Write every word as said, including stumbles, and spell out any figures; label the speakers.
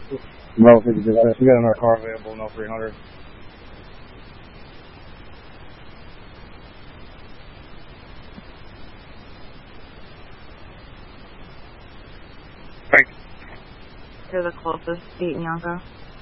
Speaker 1: Bravo fifty dispatch, we got another car available, no three hundred.
Speaker 2: To the closest, eight Bianca.